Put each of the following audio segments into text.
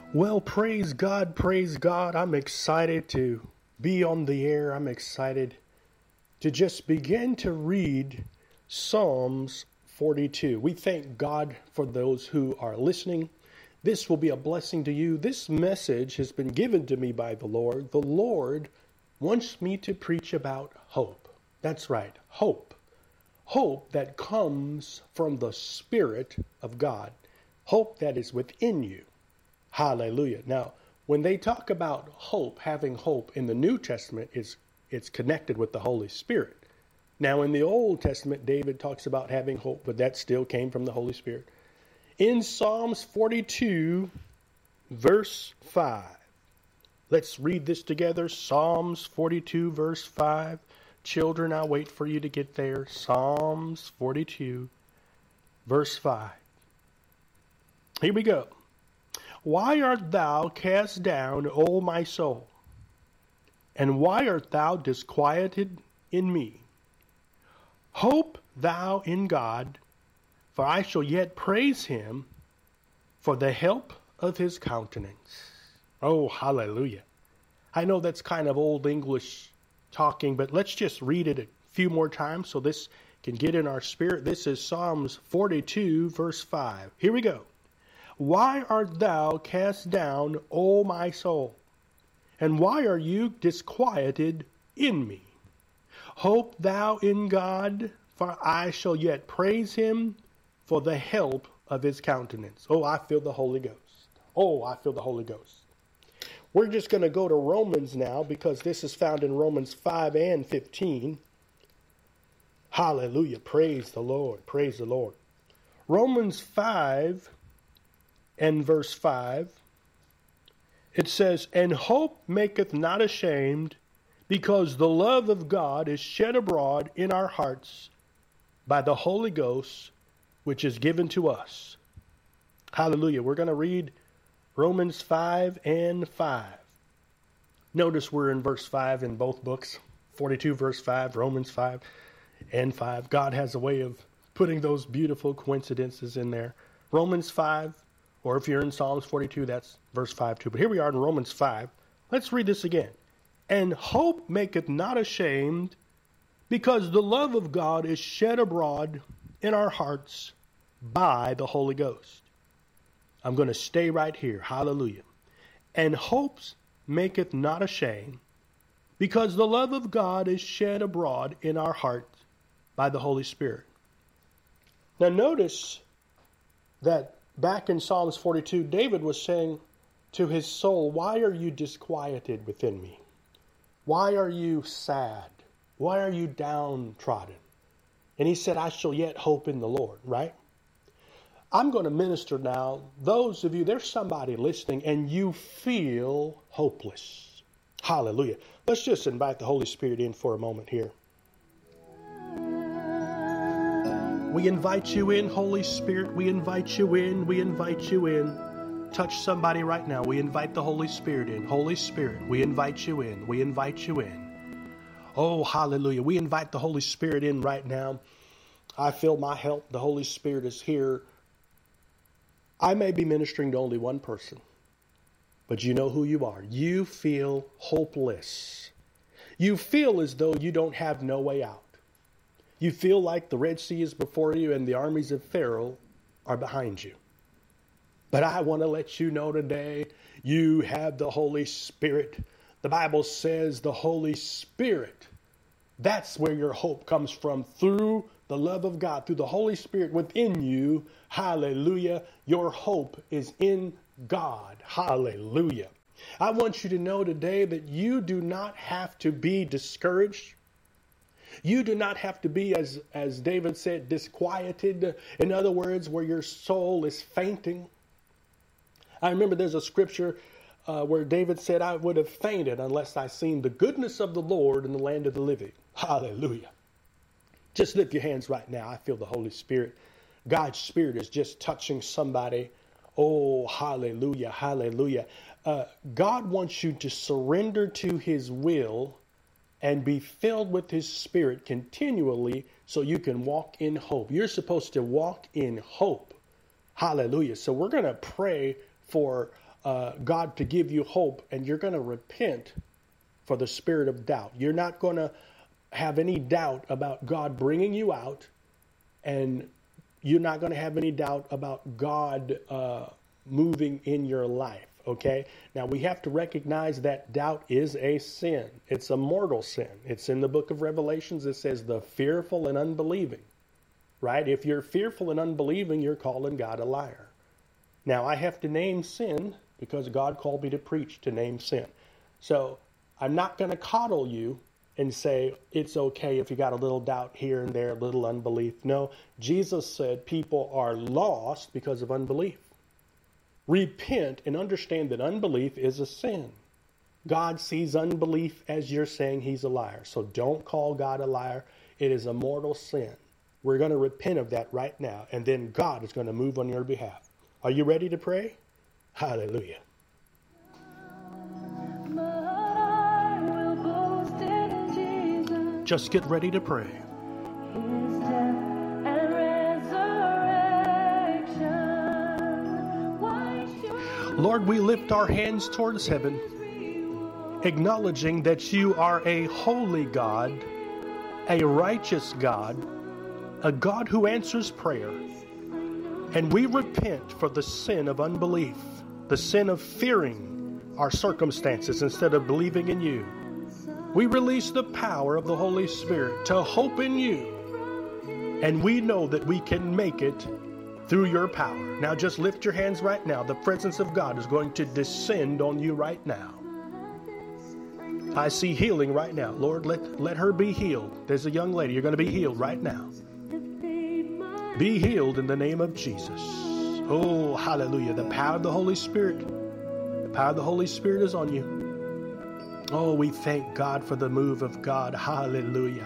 Well, praise God, praise God. I'm excited to be on the air. I'm excited to just begin to read Psalms 42. We thank God for those who are listening. This will be a blessing to you. This message has been given to me by the Lord. The Lord wants me to preach about hope. That's right, hope. Hope that comes from the Spirit of God. Hope that is within you. Hallelujah. Now, when they talk about hope, having hope in the New Testament, it's connected with the Holy Spirit. Now, in the Old Testament, David talks about having hope, but that still came from the Holy Spirit. In Psalms 42, verse 5. Let's read this together. Psalms 42, verse 5. Children, I'll wait for you to get there. Psalms 42, verse 5. Here we go. Why art thou cast down, O my soul? And why art thou disquieted in me? Hope thou in God, for I shall yet praise him for the help of his countenance. Oh, hallelujah. I know that's kind of old English talking, but let's just read it a few more times so this can get in our spirit. This is Psalms 42, verse 5. Here we go. Why art thou cast down, O my soul? And why are you disquieted in me? Hope thou in God, for I shall yet praise him for the help of his countenance. Oh, I feel the Holy Ghost. Oh, I feel the Holy Ghost. We're just going to go to Romans now because this is found in Romans 5 and 15. Hallelujah. Praise the Lord. Praise the Lord. Romans 5 and verse 5, it says, And hope maketh not ashamed, because the love of God is shed abroad in our hearts by the Holy Ghost, which is given to us. Hallelujah. We're going to read Romans 5 and 5. Notice we're in verse 5 in both books, 42 verse 5, Romans 5 and 5. God has a way of putting those beautiful coincidences in there. Romans 5, or if you're in Psalms 42, that's verse 5 too. But here we are in Romans 5. Let's read this again. And hope maketh not ashamed, because the love of God is shed abroad in our hearts by the Holy Ghost. I'm going to stay right here. Hallelujah. And hope maketh not ashamed, because the love of God is shed abroad in our hearts by the Holy Spirit. Now notice that back in Psalms 42, David was saying to his soul, why are you disquieted within me? Why are you sad? Why are you downtrodden? And he said, I shall yet hope in the Lord, right? I'm going to minister now. Those of you, there's somebody listening and you feel hopeless. Hallelujah. Let's just invite the Holy Spirit in for a moment here. We invite you in, Holy Spirit. We invite you in. We invite you in. Touch somebody right now. We invite the Holy Spirit in. Holy Spirit, we invite you in. We invite you in. Oh, hallelujah. We invite the Holy Spirit in right now. I feel my help. The Holy Spirit is here. I may be ministering to only one person, but you know who you are. You feel hopeless. You feel as though you don't have no way out. You feel like the Red Sea is before you and the armies of Pharaoh are behind you. But I want to let you know today, you have the Holy Spirit. The Bible says the Holy Spirit, that's where your hope comes from, through the love of God, through the Holy Spirit within you. Hallelujah. Your hope is in God. Hallelujah. I want you to know today that you do not have to be discouraged. You do not have to be, as David said, disquieted. In other words, where your soul is fainting. I remember there's a scripture where David said, I would have fainted unless I seen the goodness of the Lord in the land of the living. Hallelujah. Just lift your hands right now. I feel the Holy Spirit. God's Spirit is just touching somebody. Oh, hallelujah, hallelujah. God wants you to surrender to his will and be filled with his Spirit continually so you can walk in hope. You're supposed to walk in hope. Hallelujah. So we're going to pray for God to give you hope, and you're going to repent for the spirit of doubt. You're not going to have any doubt about God bringing you out, and you're not going to have any doubt about God moving in your life. Okay? Now, we have to recognize that doubt is a sin. It's a mortal sin. It's in the book of Revelations. It says the fearful and unbelieving. Right? If you're fearful and unbelieving, you're calling God a liar. Now, I have to name sin because God called me to preach to name sin. So I'm not going to coddle you and say it's okay if you got a little doubt here and there, a little unbelief. No, Jesus said people are lost because of unbelief. Repent and understand that unbelief is a sin. God sees unbelief as you're saying he's a liar. So don't call God a liar. It is a mortal sin. We're going to repent of that right now, and then God is going to move on your behalf. Are you ready to pray? Hallelujah. Just get ready to pray. Lord, we lift our hands towards heaven, acknowledging that you are a holy God, a righteous God, a God who answers prayer. And we repent for the sin of unbelief, the sin of fearing our circumstances instead of believing in you. We release the power of the Holy Spirit to hope in you. And we know that we can make it through your power. Now just lift your hands right now. The presence of God is going to descend on you right now. I see healing right now. Lord, let her be healed. There's a young lady. You're going to be healed right now. Be healed in the name of Jesus. Oh, hallelujah. The power of the Holy Spirit. The power of the Holy Spirit is on you. Oh, we thank God for the move of God. Hallelujah.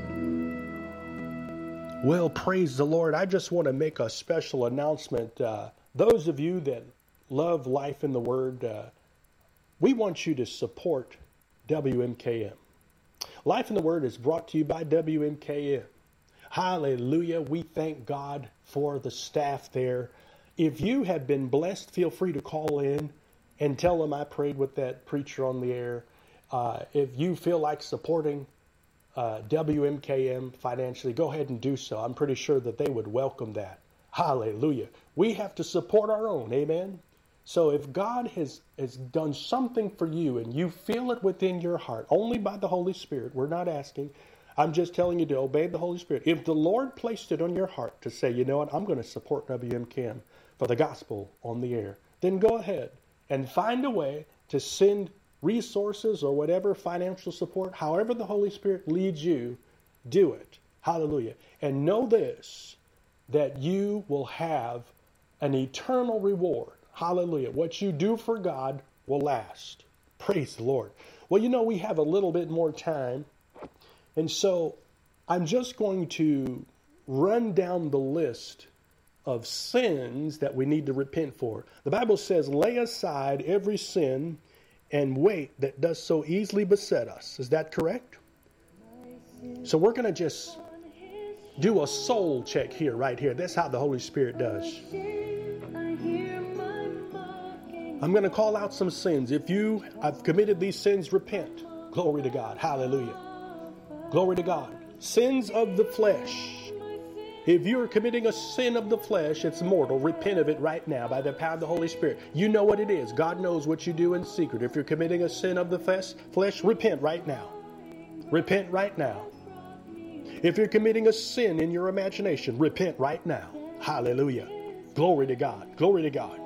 Well, praise the Lord. I just want to make a special announcement. Those of you that love Life in the Word, we want you to support WMKM. Life in the Word is brought to you by WMKM. Hallelujah. We thank God for the staff there. If you have been blessed, feel free to call in and tell them I prayed with that preacher on the air. If you feel like supporting WMKM financially, go ahead and do so. I'm pretty sure that they would welcome that. Hallelujah. We have to support our own. Amen. So if God has done something for you and you feel it within your heart, only by the Holy Spirit, we're not asking. I'm just telling you to obey the Holy Spirit. If the Lord placed it on your heart to say, you know what, I'm going to support WMKM for the gospel on the air, then go ahead and find a way to send resources or whatever financial support, however the Holy Spirit leads you, do it. Hallelujah. And know this, that you will have an eternal reward. Hallelujah. What you do for God will last. Praise the Lord. Well, you know, we have a little bit more time. And so I'm just going to run down the list of sins that we need to repent for. The Bible says, lay aside every sin and weight that does so easily beset us. Is that correct? So we're going to just do a soul check here, right here. That's how the Holy Spirit does. I'm going to call out some sins. If you have committed these sins, repent. Glory to God. Hallelujah. Glory to God. Sins of the flesh. If you're committing a sin of the flesh, it's mortal. Repent of it right now by the power of the Holy Spirit. You know what it is. God knows what you do in secret. If you're committing a sin of the flesh, repent right now. Repent right now. If you're committing a sin in your imagination, repent right now. Hallelujah. Glory to God. Glory to God.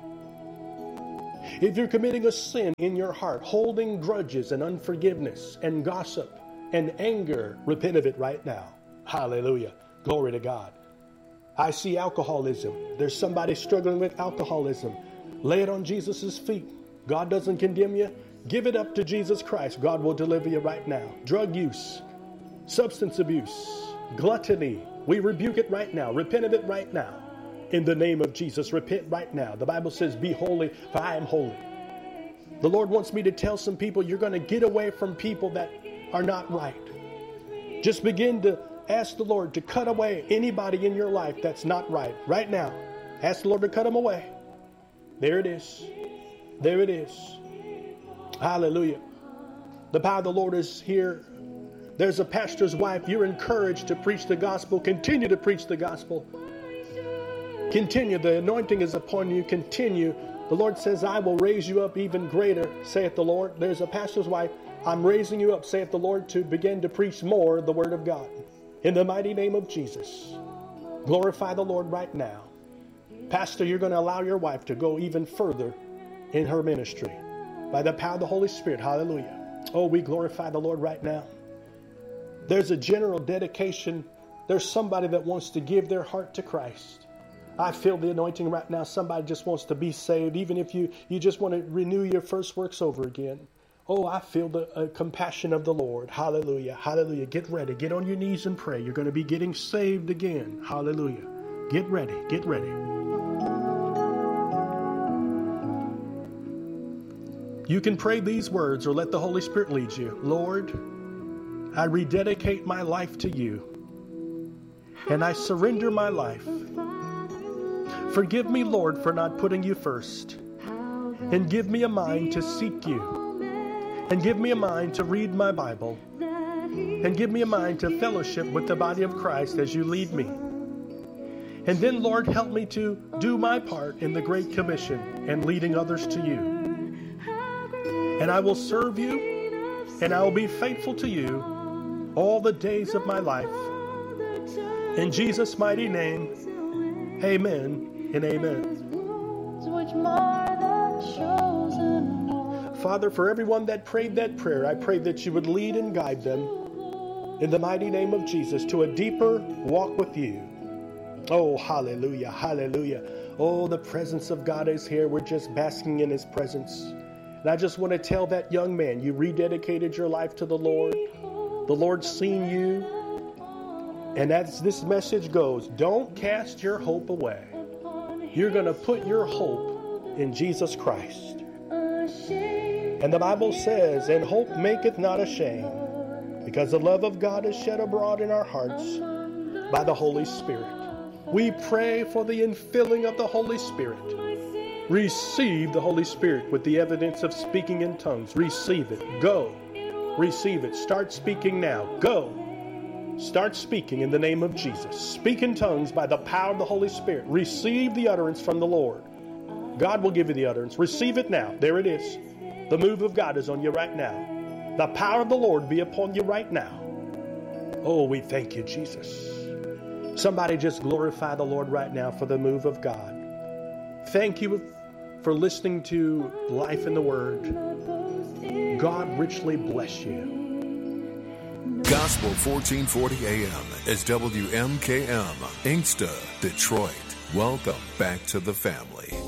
If you're committing a sin in your heart, holding grudges and unforgiveness and gossip and anger, repent of it right now. Hallelujah. Glory to God. I see alcoholism. There's somebody struggling with alcoholism. Lay it on Jesus' feet. God doesn't condemn you. Give it up to Jesus Christ. God will deliver you right now. Drug use, substance abuse, gluttony. We rebuke it right now. Repent of it right now. In the name of Jesus, repent right now. The Bible says, be holy, for I am holy. The Lord wants me to tell some people, you're going to get away from people that are not right. Just begin to ask the Lord to cut away anybody in your life that's not right. Right now, ask the Lord to cut them away. There it is. There it is. Hallelujah. The power of the Lord is here. There's a pastor's wife. You're encouraged to preach the gospel. Continue to preach the gospel. Continue. The anointing is upon you. Continue. The Lord says, I will raise you up even greater, saith the Lord. There's a pastor's wife. I'm raising you up, saith the Lord, to begin to preach more the word of God. In the mighty name of Jesus. Glorify the Lord right now. Pastor, you're going to allow your wife to go even further in her ministry by the power of the Holy Spirit. Hallelujah. Oh, we glorify the Lord right now. There's a general dedication. There's somebody that wants to give their heart to Christ. I feel the anointing right now. Somebody just wants to be saved, even if you just want to renew your first works over again. Oh, I feel the compassion of the Lord. Hallelujah. Hallelujah. Get ready. Get on your knees and pray. You're going to be getting saved again. Hallelujah. Get ready. Get ready. You can pray these words or let the Holy Spirit lead you. Lord, I rededicate my life to you, and I surrender my life. Forgive me, Lord, for not putting you first, and give me a mind to seek you, and give me a mind to read my Bible, and give me a mind to fellowship with the body of Christ as you lead me. And then, Lord, help me to do my part in the Great Commission and leading others to you. And I will serve you, and I will be faithful to you all the days of my life. In Jesus' mighty name, amen and amen. Father, for everyone that prayed that prayer, I pray that you would lead and guide them in the mighty name of Jesus to a deeper walk with you. Oh, hallelujah, hallelujah. Oh, the presence of God is here. We're just basking in his presence. And I just want to tell that young man, you rededicated your life to the Lord. The Lord's seen you. And as this message goes, don't cast your hope away. You're going to put your hope in Jesus Christ. And the Bible says, and hope maketh not ashamed, because the love of God is shed abroad in our hearts by the Holy Spirit. We pray for the infilling of the Holy Spirit. Receive the Holy Spirit with the evidence of speaking in tongues. Receive it. Go. Receive it. Start speaking now. Go. Start speaking in the name of Jesus. Speak in tongues by the power of the Holy Spirit. Receive the utterance from the Lord. God will give you the utterance. Receive it now. There it is. The move of God is on you right now. The power of the Lord be upon you right now. Oh, we thank you, Jesus. Somebody just glorify the Lord right now for the move of God. Thank you for listening to Life in the Word. God richly bless you. Gospel 1440 AM is WMKM, Inkster, Detroit. Welcome back to the family.